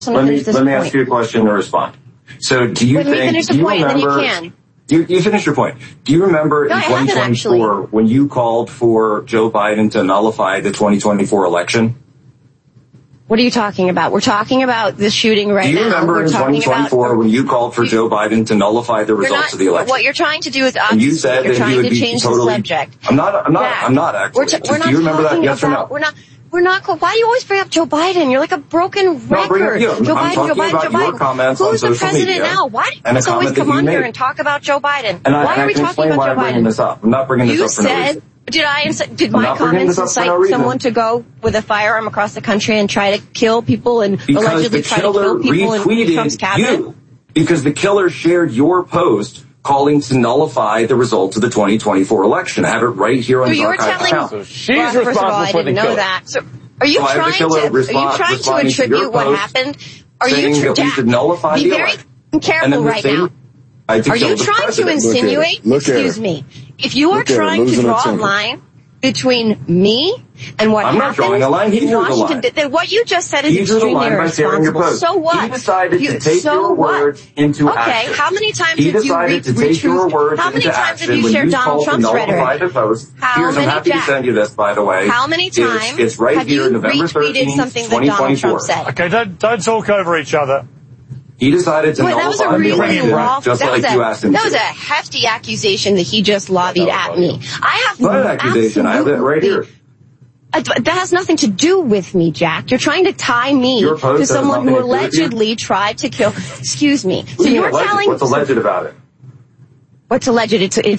Let me ask you a question to respond. So do you think, do you remember, you finish your point. Do you remember in 2024 when you called for Joe Biden to nullify the 2024 election? What are you talking about? We're talking about the shooting right now. Do you remember in 2024 when you called for Joe Biden to nullify the results of the election? What you're trying to do is and you said you're that trying you would to be change totally, the subject. I'm not actually. Do you remember that? Yes or no? We're not. Why do you always bring up Joe Biden? You're like a broken record. Joe Biden. Who's the president now? Why do you always come on here and talk about Joe Biden? Why are we talking about Joe Biden? I'm not bringing this up for no reason. Did my comments incite someone to go with a firearm across the country and try to kill people and allegedly try to kill people in Trump's cabinet? Because the killer shared your post calling to nullify the results of the 2024 election. I have it right here on his archive account. So she's responsible first of all, I didn't know that. So are you trying to attribute what happened? Are you be very careful right now. Are you trying to insinuate? Excuse me. If you are trying to draw a line between me and what happened, I'm not drawing a line. He drew the line. Then what you just said is extremely irresponsible. So what? He decided to take your words into action. Okay, how many times did you retweet? How many times did you share Donald Trump's rhetoric? I'm happy to send you this, by the way. How many times it's right have here, you November 13th, retweeted something that Donald Trump said? Okay, don't talk over each other. He decided to nullify the election, just like you asked him to. That was a hefty accusation that he just lobbied at me. I have no accusation. I have it right here. That has nothing to do with me, Jack. You're trying to tie me to someone who allegedly tried to kill. Excuse me. So you're telling what's alleged about it? What's alleged?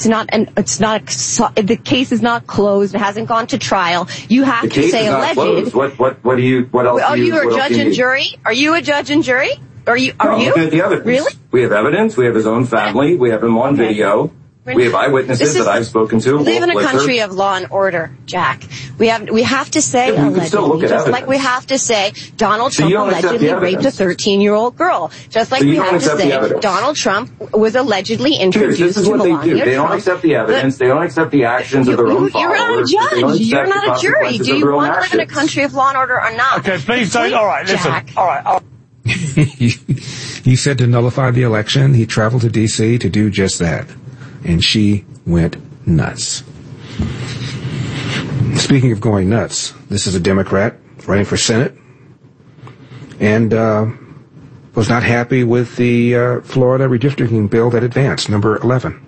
The case is not closed. It hasn't gone to trial. You have to say alleged. What else? Are you a judge and jury? Are you a judge and jury? Are you? Look at the evidence. Really? We have evidence. We have his own family. We have him on video. We have eyewitnesses that I've spoken to. We live in a country of law and order, Jack. We have to say allegedly, just like we have to say Donald Trump allegedly raped a 13-year-old girl. Just like we have to say Donald Trump was allegedly introduced to Melania Trump. They don't accept the evidence. They don't accept the actions of their own followers. You're not a judge. You're not a jury. Do you want to live in a country of law and order or not? Okay, please don't. All right, listen. All right. He said to nullify the election. He traveled to D.C. to do just that. And she went nuts. Speaking of going nuts, this is a Democrat running for Senate and was not happy with the Florida redistricting bill that advanced, number 11.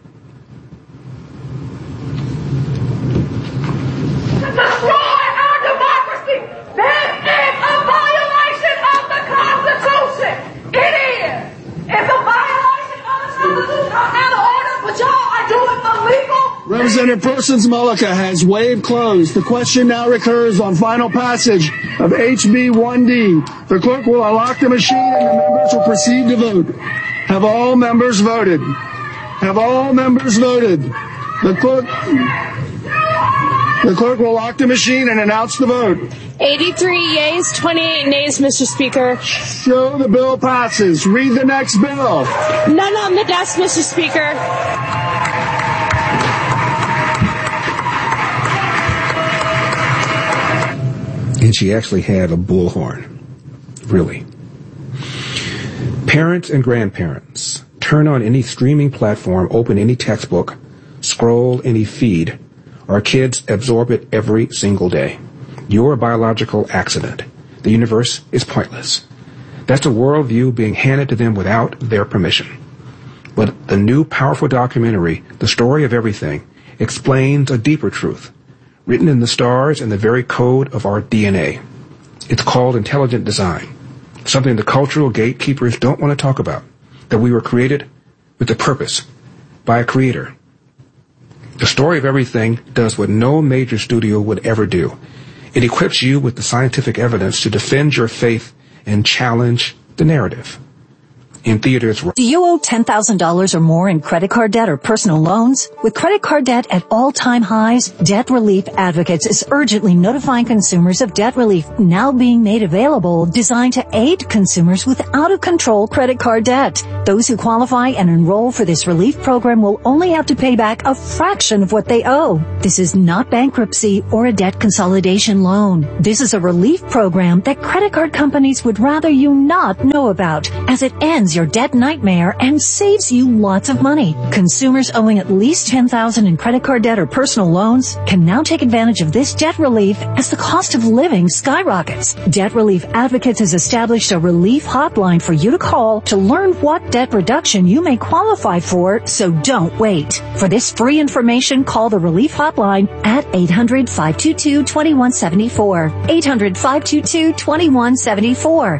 Representative Persons Mullica has waived close. The question now recurs on final passage of HB 1D. The clerk will unlock the machine and the members will proceed to vote. Have all members voted? Have all members voted? The clerk will lock the machine and announce the vote. 83 yeas, 28 nays, Mr. Speaker. Show the bill passes. Read the next bill. None on the desk, Mr. Speaker. And she actually had a bullhorn. Really. Parents and grandparents, turn on any streaming platform, open any textbook, scroll any feed. Our kids absorb it every single day. You're a biological accident. The universe is pointless. That's a worldview being handed to them without their permission. But the new powerful documentary, The Story of Everything, explains a deeper truth, written in the stars and the very code of our DNA. It's called intelligent design, something the cultural gatekeepers don't want to talk about, that we were created with a purpose by a creator. The Story of Everything does what no major studio would ever do. It equips you with the scientific evidence to defend your faith and challenge the narrative. In theaters. Do you owe $10,000 or more in credit card debt or personal loans? With credit card debt at all-time highs, Debt Relief Advocates is urgently notifying consumers of debt relief now being made available, designed to aid consumers with out-of-control credit card debt. Those who qualify and enroll for this relief program will only have to pay back a fraction of what they owe. This is not bankruptcy or a debt consolidation loan. This is a relief program that credit card companies would rather you not know about, as it ends your debt nightmare and saves you lots of money. Consumers owing at least $10,000 in credit card debt or personal loans can now take advantage of this debt relief as the cost of living skyrockets. Debt Relief Advocates has established a relief hotline for you to call to learn what debt reduction you may qualify for, so don't wait. For this free information, call the Relief Hotline at 800-522-2174. 800-522-2174.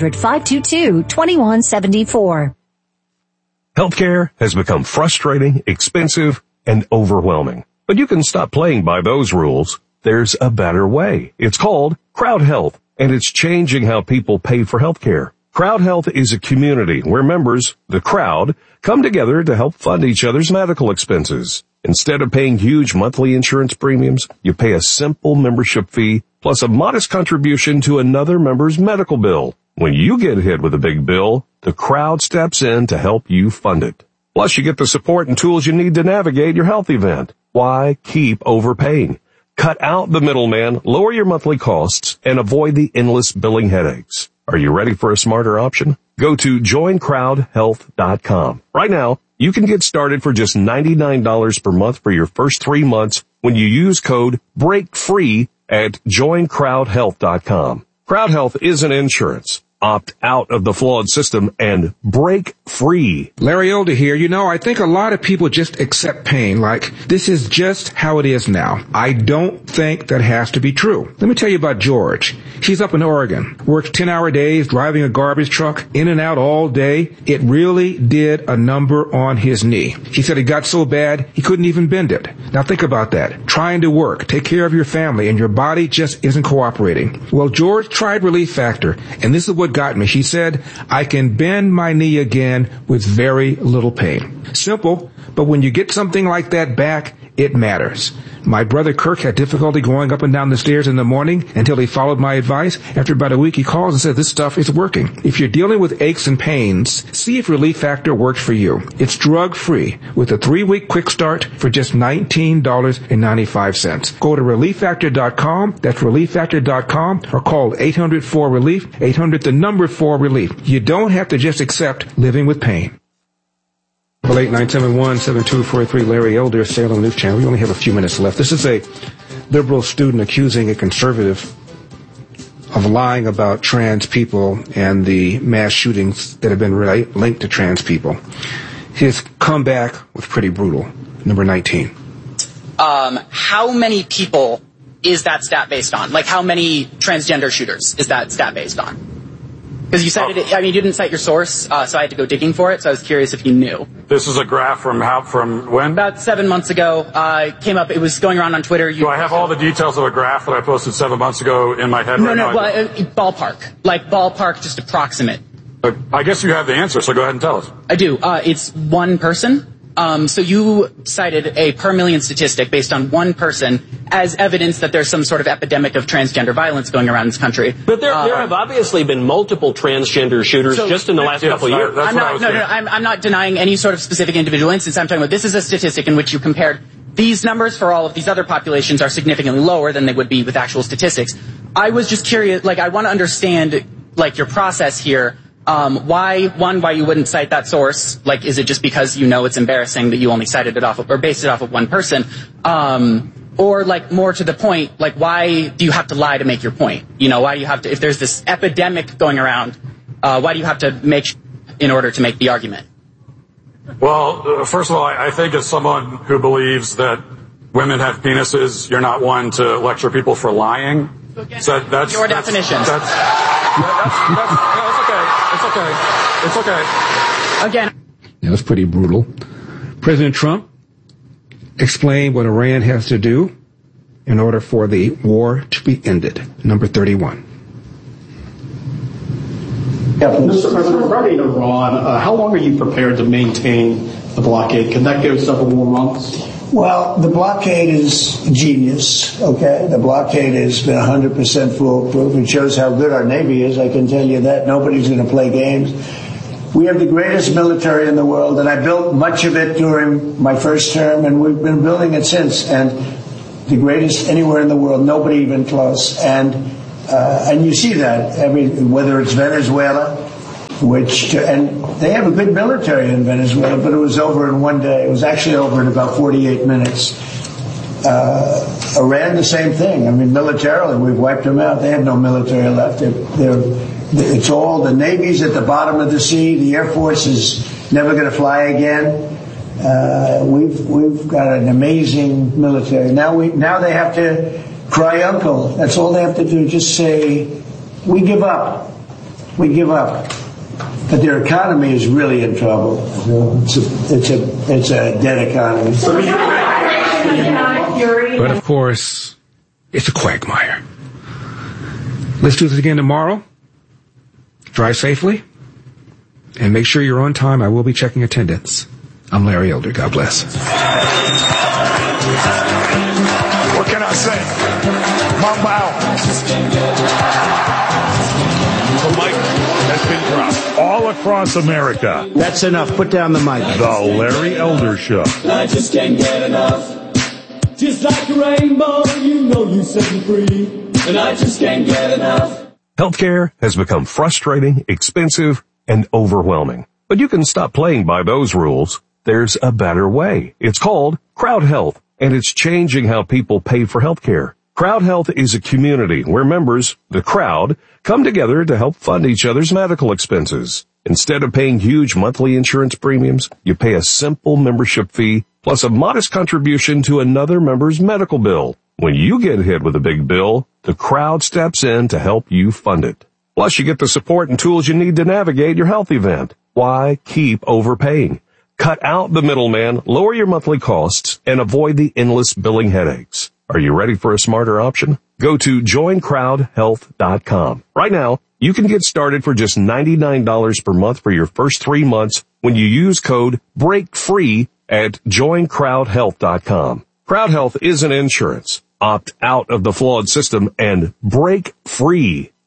800-522-2174. Healthcare has become frustrating, expensive, and overwhelming. But you can stop playing by those rules. There's a better way. It's called Crowd Health, and it's changing how people pay for healthcare. Crowd Health is a community where members, the crowd, come together to help fund each other's medical expenses. Instead of paying huge monthly insurance premiums, you pay a simple membership fee plus a modest contribution to another member's medical bill. When you get hit with a big bill, the crowd steps in to help you fund it. Plus, you get the support and tools you need to navigate your health event. Why keep overpaying? Cut out the middleman, lower your monthly costs, and avoid the endless billing headaches. Are you ready for a smarter option? Go to joincrowdhealth.com. Right now, you can get started for just $99 per month for your first 3 months when you use code BREAKFREE at joincrowdhealth.com. Crowd Health isn't insurance. Opt out of the flawed system and break free. Larry Elder here. I think a lot of people just accept pain like this is just how it is now. I don't think that has to be true. Let me tell you about George. He's up in Oregon, works 10-hour days, driving a garbage truck, in and out all day. It really did a number on his knee. He said it got so bad he couldn't even bend it. Now think about that. Trying to work, take care of your family, and your body just isn't cooperating. Well, George tried Relief Factor, and this is what got me. He said, I can bend my knee again with very little pain. Simple, but when you get something like that back, it matters. My brother Kirk had difficulty going up and down the stairs in the morning until he followed my advice. After about a week, he calls and says, this stuff is working. If you're dealing with aches and pains, see if Relief Factor works for you. It's drug-free with a 3-week quick start for just $19.95. Go to ReliefFactor.com. That's ReliefFactor.com or call 800-4-RELIEF, 800-4-RELIEF. You don't have to just accept living with pain. 8-971-7243, Larry Elder, Salem News Channel. We only have a few minutes left. This is a liberal student accusing a conservative of lying about trans people and the mass shootings that have been linked to trans people. His comeback was pretty brutal. Number 19. How many people is that stat based on? Like, how many transgender shooters is that stat based on? Because you cited it, you didn't cite your source, so I had to go digging for it, so I was curious if you knew. This is a graph from when? About 7 months ago. It came up, it was going around on Twitter. Do I have all the details of a graph that I posted 7 months ago in my head right now? Ballpark. Like, ballpark, just approximate. I guess you have the answer, so go ahead and tell us. I do. It's one person. So you cited a per million statistic based on one person as evidence that there's some sort of epidemic of transgender violence going around this country. But there have obviously been multiple transgender shooters just in the last couple of years. I'm not denying any sort of specific individual instance. I'm talking about this is a statistic in which you compared these numbers for all of these other populations are significantly lower than they would be with actual statistics. I was just curious, I want to understand, your process here. Why you wouldn't cite that source? Is it just because it's embarrassing that you only cited it off of, or based it off of one person? Or more to the point, why do you have to lie to make your point? Why do you have to, if there's this epidemic going around, why do you have to make in order to make the argument? Well, first of all, I think as someone who believes that women have penises, you're not one to lecture people for lying. So that's your definition. It's okay. Again. That was pretty brutal. President Trump explained what Iran has to do in order for the war to be ended. Number 31. Yeah, Mr. President, regarding Iran, how long are you prepared to maintain the blockade? Can that go several more months? Well, the blockade is genius, okay? The blockade has been 100% foolproof. It shows how good our Navy is, I can tell you that. Nobody's going to play games. We have the greatest military in the world, and I built much of it during my first term, and we've been building it since. And the greatest anywhere in the world, nobody even close. And you see that whether it's Venezuela, and they have a good military in Venezuela, but it was over in one day. It was actually over in about 48 minutes. Iran, the same thing. I mean, militarily, we've wiped them out. They have no military left. It's all the Navy's at the bottom of the sea. The Air Force is never going to fly again. We've got an amazing military. Now they have to cry uncle. That's all they have to do. Just say, we give up. We give up. But their economy is really in trouble. It's a dead economy. But of course, it's a quagmire. Let's do this again tomorrow. Drive safely. And make sure you're on time. I will be checking attendance. I'm Larry Elder. God bless. What can I say? Mamba out. The mic has been dropped all across America. That's enough. Put down the mic. The Larry Elder Show. I just can't get enough. Just like a rainbow, you know you set me free. And I just can't get enough. Healthcare has become frustrating, expensive, and overwhelming. But you can stop playing by those rules. There's a better way. It's called Crowd Health, and it's changing how people pay for healthcare. Crowd Health is a community where members, the crowd, come together to help fund each other's medical expenses. Instead of paying huge monthly insurance premiums, you pay a simple membership fee plus a modest contribution to another member's medical bill. When you get hit with a big bill, the crowd steps in to help you fund it. Plus, you get the support and tools you need to navigate your health event. Why keep overpaying? Cut out the middleman, lower your monthly costs, and avoid the endless billing headaches. Are you ready for a smarter option? Go to joincrowdhealth.com. Right now, you can get started for just $99 per month for your first 3 months when you use code BREAKFREE at joincrowdhealth.com. Crowd Health isn't insurance. Opt out of the flawed system and break free.